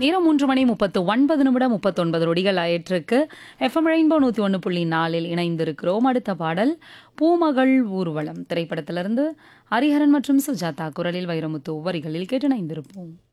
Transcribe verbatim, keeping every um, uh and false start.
நேரம் மூன்று மணி முப்பத்து ஒன்பது நிமிடம் முப்பத்தொன்பது நொடிகள் ஆயிற்றுக்கு. எஃப்எம் ரெயின்போ நூற்றி ஒன்று புள்ளி நாலில் இணைந்திருக்கிறோம். அடுத்த பாடல் பூமகள் ஊர்வலம் திரைப்படத்திலிருந்து ஹரிஹரன் மற்றும் சுஜாதா குரலில் வைரமுத்து வரிகளில் கேட்டு இணைந்திருப்போம்.